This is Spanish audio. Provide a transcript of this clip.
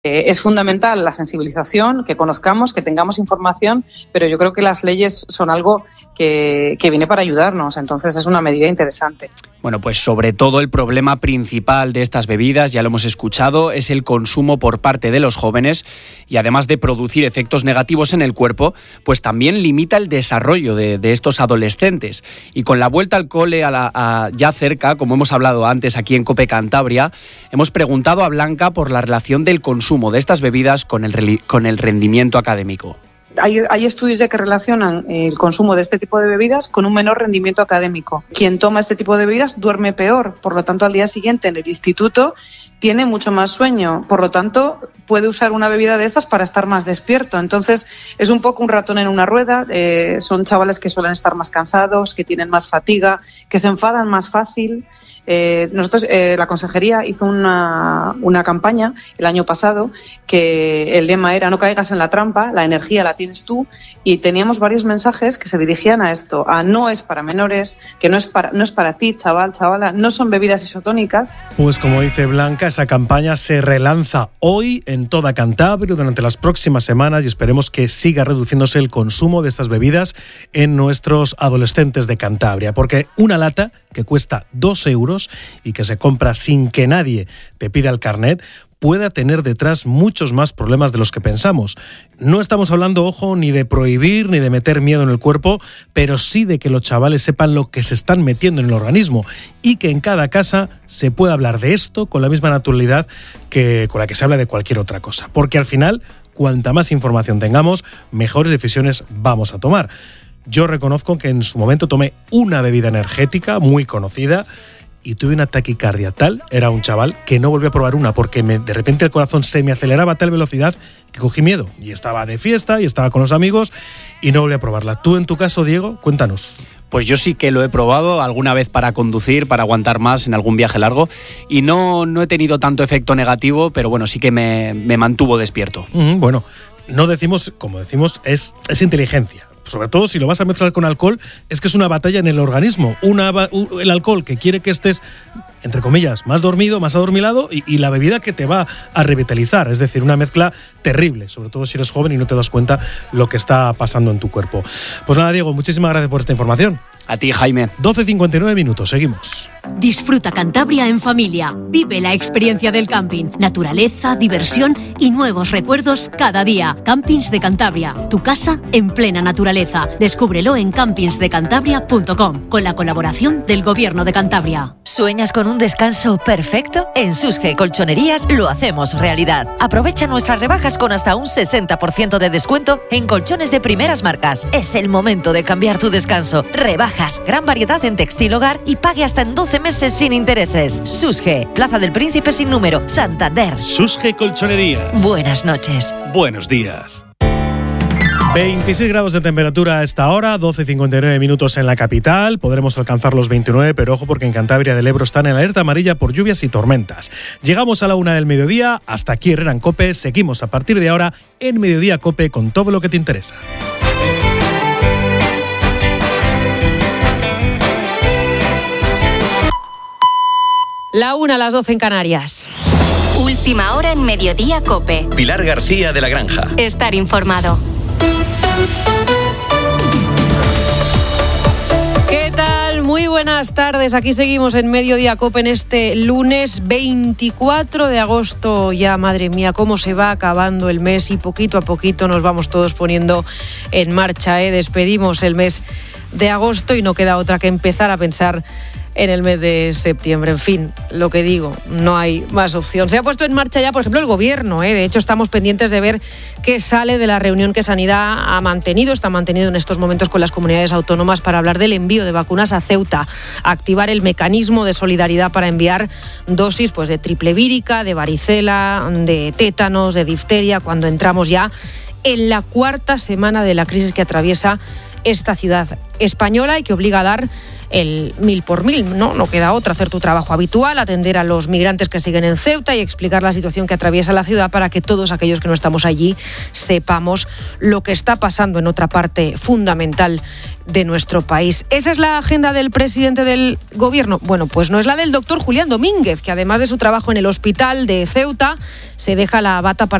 Es fundamental la sensibilización, que conozcamos, que tengamos información, pero yo creo que las leyes son algo que viene para ayudarnos, entonces es una medida interesante. Bueno, pues sobre todo el problema principal de estas bebidas, ya lo hemos escuchado, es el consumo por parte de los jóvenes y además de producir efectos negativos en el cuerpo, pues también limita el desarrollo de estos adolescentes. Y con la vuelta al cole ya cerca, como hemos hablado antes aquí en COPE Cantabria, hemos preguntado a Blanca por la relación del consumo de estas bebidas con el rendimiento académico. Hay estudios ya que relacionan el consumo de este tipo de bebidas con un menor rendimiento académico. Quien toma este tipo de bebidas duerme peor, por lo tanto al día siguiente en el instituto tiene mucho más sueño, por lo tanto puede usar una bebida de estas para estar más despierto. Entonces es un poco un ratón en una rueda, son chavales que suelen estar más cansados, que tienen más fatiga, que se enfadan más fácil. Nosotros, la consejería hizo una campaña el año pasado que el lema era: no caigas en la trampa, la energía la tienes tú, y teníamos varios mensajes que se dirigían a esto, a no es para menores, que no es para ti, chaval, chavala, no son bebidas isotónicas. Pues como dice Blanca, esa campaña se relanza hoy en toda Cantabria durante las próximas semanas y esperemos que siga reduciéndose el consumo de estas bebidas en nuestros adolescentes de Cantabria, porque una lata que cuesta 2 euros y que se compra sin que nadie te pida el carnet, pueda tener detrás muchos más problemas de los que pensamos. No estamos hablando, ojo, ni de prohibir ni de meter miedo en el cuerpo, pero sí de que los chavales sepan lo que se están metiendo en el organismo y que en cada casa se pueda hablar de esto con la misma naturalidad que con la que se habla de cualquier otra cosa. Porque al final, cuanta más información tengamos, mejores decisiones vamos a tomar. Yo reconozco que en su momento tomé una bebida energética muy conocida y tuve una taquicardia tal, era un chaval, que no volví a probar una porque de repente el corazón se me aceleraba a tal velocidad que cogí miedo. Y estaba de fiesta y estaba con los amigos y no volví a probarla. ¿Tú en tu caso, Diego? Cuéntanos. Pues yo sí que lo he probado alguna vez para conducir, para aguantar más en algún viaje largo y no he tenido tanto efecto negativo, pero bueno, sí que me mantuvo despierto. Bueno, no decimos, como decimos, es inteligencia. Sobre todo si lo vas a mezclar con alcohol, es que es una batalla en el organismo. El alcohol que quiere que estés, entre comillas, más dormido, más adormilado, y la bebida que te va a revitalizar. Es decir, una mezcla terrible, sobre todo si eres joven y no te das cuenta lo que está pasando en tu cuerpo. Pues nada, Diego, muchísimas gracias por esta información. A ti, Jaime. 12:59 minutos, seguimos. Disfruta Cantabria en familia. Vive la experiencia del camping. Naturaleza, diversión y nuevos recuerdos cada día. Campings de Cantabria. Tu casa en plena naturaleza. Descúbrelo en campingsdecantabria.com con la colaboración del Gobierno de Cantabria. ¿Sueñas con un descanso perfecto? En Susge Colchonerías lo hacemos realidad. Aprovecha nuestras rebajas con hasta un 60% de descuento en colchones de primeras marcas. Es el momento de cambiar tu descanso. Rebajas, gran variedad en textil hogar y pague hasta en 12 meses sin intereses. Susge, Plaza del Príncipe sin número, Santander. Susge Colchonerías. Buenas noches. Buenos días. 26 grados de temperatura a esta hora, 12:59 minutos en la capital. Podremos alcanzar los 29, pero ojo porque en Cantabria del Ebro están en alerta amarilla por lluvias y tormentas. Llegamos a la 1 del mediodía, hasta aquí Herrera en COPE. Seguimos a partir de ahora en Mediodía COPE con todo lo que te interesa. La 1 a las 12 en Canarias. Última hora en Mediodía COPE. Pilar García de la Granja. Estar informado. ¿Qué tal? Muy buenas tardes. Aquí seguimos en Mediodía COPE en este lunes 24 de agosto. Ya, madre mía, cómo se va acabando el mes y poquito a poquito nos vamos todos poniendo en marcha. Despedimos el mes de agosto y no queda otra que empezar a pensar en el mes de septiembre. En fin, lo que digo, no hay más opción. Se ha puesto en marcha ya, por ejemplo, el Gobierno. De hecho, estamos pendientes de ver qué sale de la reunión que Sanidad está mantenido en estos momentos con las comunidades autónomas para hablar del envío de vacunas a Ceuta, activar el mecanismo de solidaridad para enviar dosis de triple vírica, de varicela, de tétanos, de difteria, cuando entramos ya en la 4ª semana de la crisis que atraviesa esta ciudad española y que obliga a dar el 1000 por 1000, ¿no? No queda otra, hacer tu trabajo habitual, atender a los migrantes que siguen en Ceuta y explicar la situación que atraviesa la ciudad para que todos aquellos que no estamos allí sepamos lo que está pasando en otra parte fundamental de nuestro país. ¿Esa es la agenda del presidente del gobierno? Bueno, pues no es la del doctor Julián Domínguez, que además de su trabajo en el hospital de Ceuta, se deja la bata para